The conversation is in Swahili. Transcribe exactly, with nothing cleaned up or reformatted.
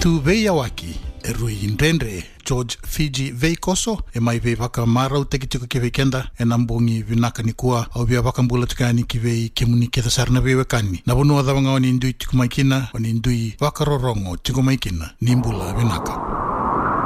Tu veia waki, e rui indrendre, George Fiji Veikoso, e mai vei waka marau teki tuka ke veikenda, e nambongi vinaka ni kua, au via waka mbula tukani ki vei ke muni ke tasarna vei wekani. Na bonua dhawanga o ni indui tukumaikina, o ni indui wakarorongo tukumaikina, ni mbula vinaka.